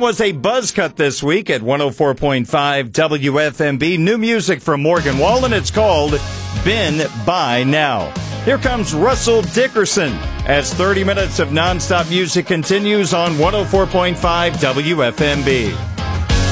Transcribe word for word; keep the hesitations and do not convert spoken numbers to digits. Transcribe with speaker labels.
Speaker 1: was a buzz cut this week at one oh four point five W F M B. New music from Morgan Wallen. It's called Been By Now. Here comes Russell Dickerson as thirty minutes of nonstop music continues on one oh four point five W F M B.